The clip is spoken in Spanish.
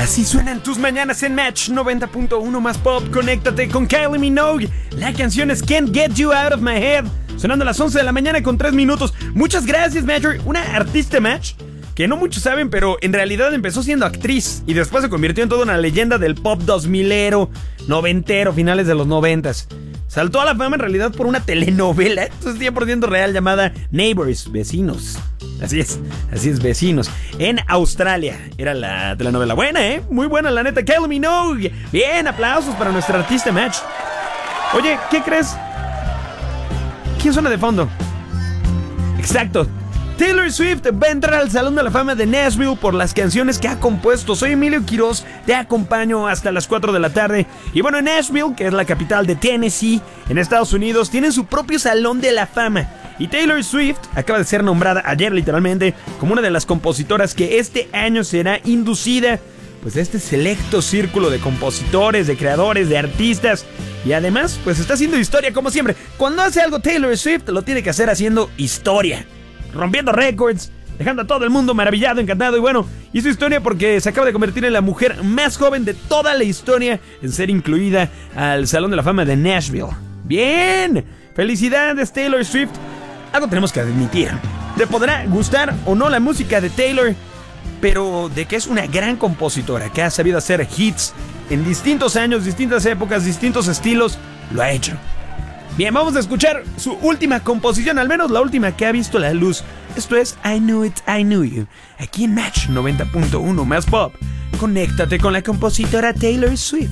Así suenan tus mañanas en Match 90.1 más pop. Conéctate con Kylie Minogue. La canción es Can't Get You Out of My Head, sonando a las 11 de la mañana con 3 minutos. Muchas gracias, Matcher. Una artista, Match, que no muchos saben, pero en realidad empezó siendo actriz y después se convirtió en toda una leyenda del pop 2000ero, noventero, finales de los 90s. Saltó a la fama en realidad por una telenovela, esto es 100% real, llamada Neighbours, Vecinos. Así es, Vecinos. En Australia. Era la telenovela buena, muy buena, la neta. Kylie Minogue. Bien, aplausos para nuestra artista, Match. Oye, ¿qué crees? ¿Quién suena de fondo? Exacto, Taylor Swift va a entrar al Salón de la Fama de Nashville por las canciones que ha compuesto. Soy Emilio Quiroz, te acompaño hasta las 4 de la tarde. Y bueno, Nashville, que es la capital de Tennessee, en Estados Unidos, tienen su propio Salón de la Fama. Y Taylor Swift acaba de ser nombrada ayer, literalmente, como una de las compositoras que este año será inducida pues a este selecto círculo de compositores, de creadores, de artistas. Y además, pues está haciendo historia como siempre. Cuando hace algo Taylor Swift, lo tiene que hacer haciendo historia, rompiendo récords, dejando a todo el mundo maravillado, encantado. Y bueno, hizo historia porque se acaba de convertir en la mujer más joven de toda la historia en ser incluida al Salón de la Fama de Nashville. ¡Bien! ¡Felicidades, Taylor Swift! Algo tenemos que admitir. Te podrá gustar o no la música de Taylor, pero de que es una gran compositora que ha sabido hacer hits en distintos años, distintas épocas, distintos estilos, lo ha hecho. Bien, vamos a escuchar su última composición, al menos la última que ha visto la luz. Esto es I Knew It, I Knew You, aquí en Match 90.1 más pop. Conéctate con la compositora Taylor Swift.